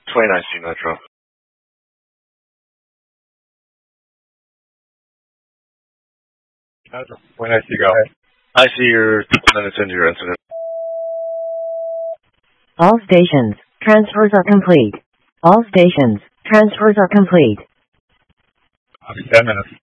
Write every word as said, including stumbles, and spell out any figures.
twenty-nine C Metro. twenty-nine C, go ahead. I see your minutes into your incident. All stations, transfers are complete. All stations, transfers are complete. ten minutes.